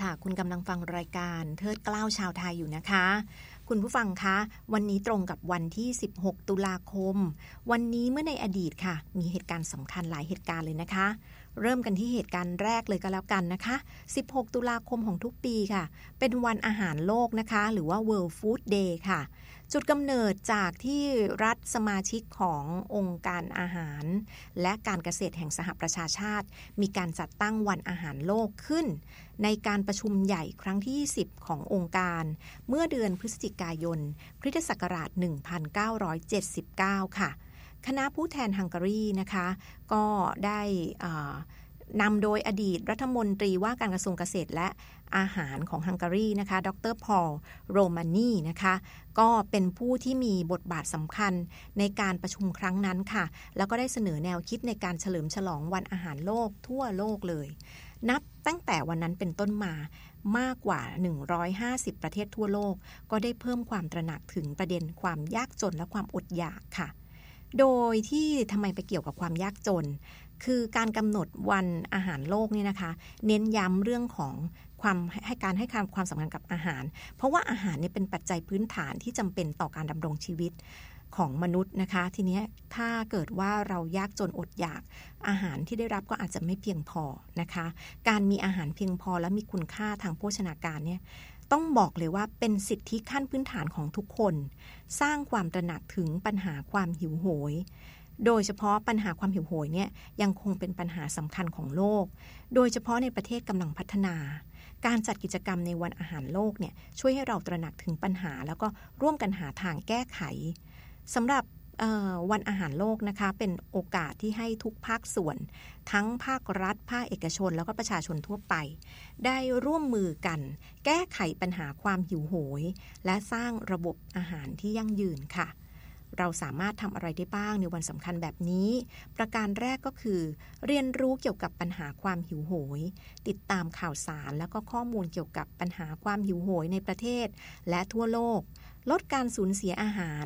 ค่ะคุณกำลังฟังรายการเทิดเกล้าชาวไทยอยู่นะคะคุณผู้ฟังคะวันนี้ตรงกับวันที่16ตุลาคมวันนี้เมื่อในอดีตค่ะมีเหตุการณ์สำคัญหลายเหตุการณ์เลยนะคะเริ่มกันที่เหตุการณ์แรกเลยก็แล้วกันนะคะ16ตุลาคมของทุกปีค่ะเป็นวันอาหารโลกนะคะหรือว่า World Food Day ค่ะจุดกำเนิดจากที่รัฐสมาชิกขององค์การอาหารและการเกษตรแห่งสหประชาชาติมีการจัดตั้งวันอาหารโลกขึ้นในการประชุมใหญ่ครั้งที่20ขององค์การเมื่อเดือนพฤศจิกายนคริสตศักราช1979ค่ะคณะผู้แทนฮังการีนะคะก็ได้นำโดยอดีตรัฐมนตรีว่าการกระทรวงเกษตรและอาหารของฮังการีนะคะดร.พอล โรมานีนะคะก็เป็นผู้ที่มีบทบาทสำคัญในการประชุมครั้งนั้นค่ะแล้วก็ได้เสนอแนวคิดในการเฉลิมฉลองวันอาหารโลกทั่วโลกเลยนับตั้งแต่วันนั้นเป็นต้นมามากกว่า150ประเทศทั่วโลกก็ได้เพิ่มความตระหนักถึงประเด็นความยากจนและความอดอยากค่ะโดยที่ทำไมไปเกี่ยวกับความยากจนคือการกำหนดวันอาหารโลกนี่นะคะเน้นย้ำเรื่องของการให้ความสำคัญกับอาหารเพราะว่าอาหารเนี่ยเป็นปัจจัยพื้นฐานที่จำเป็นต่อการดำรงชีวิตของมนุษย์นะคะทีนี้ถ้าเกิดว่าเรายากจนอดอยากอาหารที่ได้รับก็อาจจะไม่เพียงพอนะคะการมีอาหารเพียงพอและมีคุณค่าทางโภชนาการเนี่ยต้องบอกเลยว่าเป็นสิทธิขั้นพื้นฐานของทุกคนสร้างความตระหนักถึงปัญหาความหิวโหยโดยเฉพาะปัญหาความหิวโหยเนี่ยยังคงเป็นปัญหาสำคัญของโลกโดยเฉพาะในประเทศกำลังพัฒนาการจัดกิจกรรมในวันอาหารโลกเนี่ยช่วยให้เราตระหนักถึงปัญหาแล้วก็ร่วมกันหาทางแก้ไขสำหรับวันอาหารโลกนะคะเป็นโอกาสที่ให้ทุกภาคส่วนทั้งภาครัฐภาคเอกชนแล้วก็ประชาชนทั่วไปได้ร่วมมือกันแก้ไขปัญหาความหิวโหยและสร้างระบบอาหารที่ยั่งยืนค่ะเราสามารถทำอะไรได้บ้างในวันสำคัญแบบนี้ประการแรกก็คือเรียนรู้เกี่ยวกับปัญหาความหิวโหยติดตามข่าวสารแล้วก็ข้อมูลเกี่ยวกับปัญหาความหิวโหยในประเทศและทั่วโลกลดการสูญเสียอาหาร